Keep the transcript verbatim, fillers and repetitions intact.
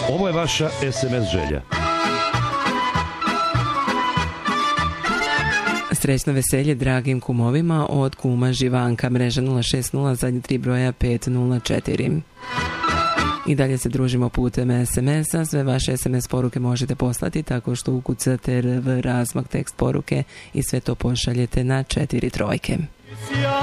Ovo je vaša es em es želja. Srećno veselje dragim kumovima od kuma Živanka, mreža nula šest nula, zadnje tri broja pet nula četiri. I dalje se družimo putem es em es-a. Sve vaše es em es poruke možete poslati tako što ukucate R V razmak tekst poruke i sve to pošaljete na četiri trojke.